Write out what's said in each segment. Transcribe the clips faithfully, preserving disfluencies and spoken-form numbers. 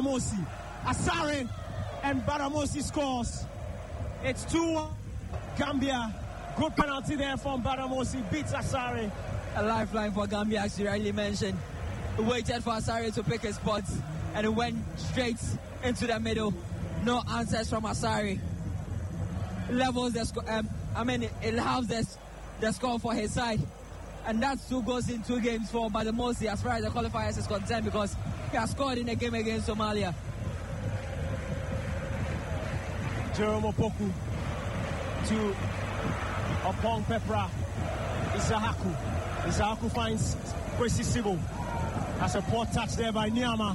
Badamosi. Asare and Badamosi scores. It's two one. Gambia. Good penalty there from Badamosi. Beats Asare. A lifeline for Gambia, as you rightly mentioned. He waited for Asare to pick his spots and it went straight into the middle. No answers from Asare. Levels the score. Um, I mean, it halves the, the score for his side. And that's two goals in two games for Badamosi as far as the qualifiers is concerned, because he has scored in a game against Somalia. Jerome Opoku to Opong Pepra. Isahaku. Isahaku finds Kwesi Sibo. That's a poor touch there by Nyama.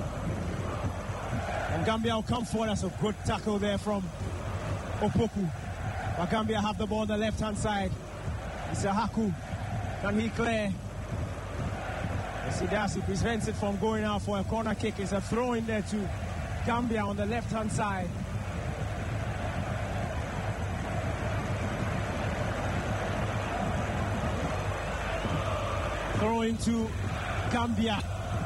And Gambia will come forward. That's a good tackle there from Opoku. But Gambia have the ball on the left-hand side. Isahaku. Can he clear? Sidasi prevents it from going out for a corner kick. It's a throw in there to Gambia on the left-hand side. Throw into Gambia.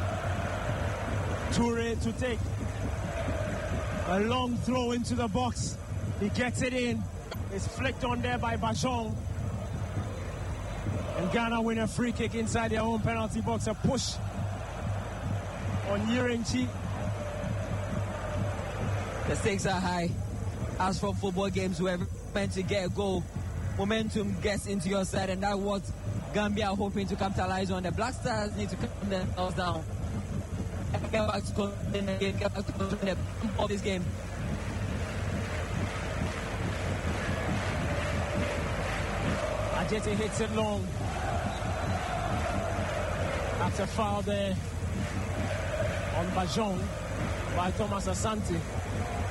Toure to take a long throw into the box. He gets it in. It's flicked on there by Bajong. And Ghana win a free kick inside their own penalty box. A push on Yirenchi. The stakes are high. As for football games, whoever meant to get a goal, momentum gets into your side, and that's what Gambia are hoping to capitalize on. The Black Stars need to calm themselves down. Get back to controlling the game, get back to controlling the of this game. Ajete hits it long. That's a foul there on Bajong by Thomas Asante.